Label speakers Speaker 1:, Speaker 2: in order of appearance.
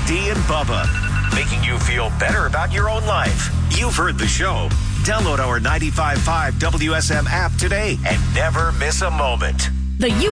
Speaker 1: D and Bubba, making you feel better about your own life. You've heard the show. Download our 95.5 WSM app today and never miss a moment.
Speaker 2: The